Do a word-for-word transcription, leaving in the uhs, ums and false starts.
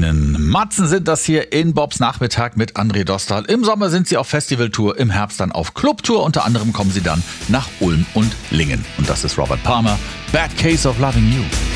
Ihnen. Matzen sind das hier in Bobs Nachmittag mit André Dostal. Im Sommer sind sie auf Festivaltour, im Herbst dann auf Clubtour. Unter anderem kommen sie dann nach Ulm und Lingen. Und das ist Robert Palmer, Bad Case of Loving You.